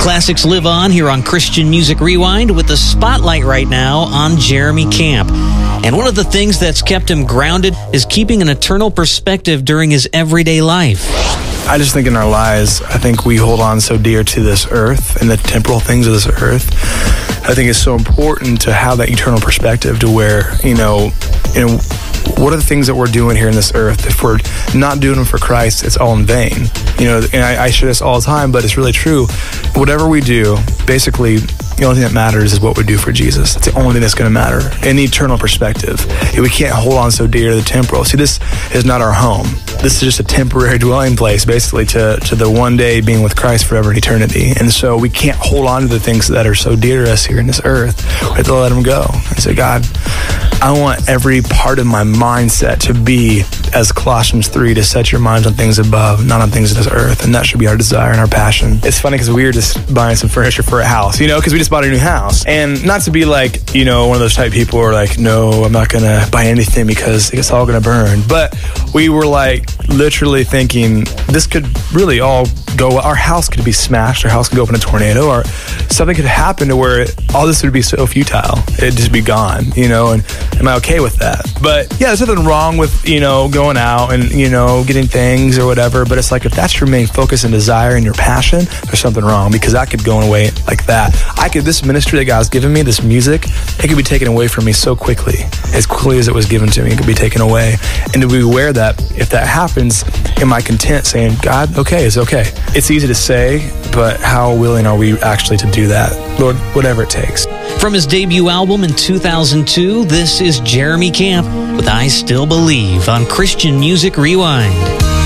Classics live on here on Christian Music Rewind with the spotlight right now on Jeremy Camp. And one of the things that's kept him grounded is keeping an eternal perspective during his everyday life. I just think in our lives, I think we hold on so dear to this earth and the temporal things of this earth. I think it's so important to have that eternal perspective to where, what are the things that we're doing here in this earth? If we're not doing them for Christ, it's all in vain. And I share this all the time, but it's really true. Whatever we do, basically, the only thing that matters is what we do for Jesus. It's the only thing that's going to matter in the eternal perspective. We can't hold on so dear to the temporal. See, this is not our home. This is just a temporary dwelling place, basically, to the one day being with Christ forever in eternity. And so we can't hold on to the things that are so dear to us here in this earth. We have to let them go and say, God, I want every part of my mindset to be, as Colossians 3, to set your minds on things above, not on things of this earth. And that should be our desire and our passion. It's funny because we were just buying some furniture for a house, because we just bought a new house. And not to be like, one of those type people who are like, no, I'm not going to buy anything because it's all going to burn. But we were like literally thinking this could really all go, our house could be smashed, our house could go up in a tornado, or something could happen to where all this would be so futile. It'd just be gone, and am I okay with that? But yeah, there's nothing wrong with, going out and, getting things or whatever. But it's like, if that's your main focus and desire and your passion, there's something wrong, because that could go away like that. This ministry that God's given me, this music, it could be taken away from me so quickly as it was given to me. It could be taken away. And to be aware that if that happens, am I content saying, God, okay, it's okay. It's easy to say, but how willing are we actually to do that? Lord, whatever it takes. From his debut album in 2002, this is Jeremy Camp with I Still Believe on Christian Music Rewind.